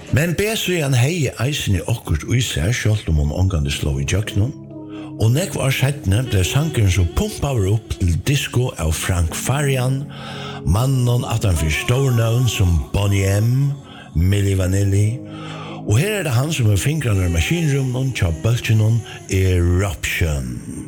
Men B-søyan hei eisen i okkurt uisær, sjalt om hun omgående slå i jøknun. Og nekv år settene ble sankeren så pumpar opp til disco av Frank Farian, mannen atanfor stornavn som Bonnie M, Milli Vanilli, og her det han som fingrene i maskinrummen, tja bøltjennom Eruption.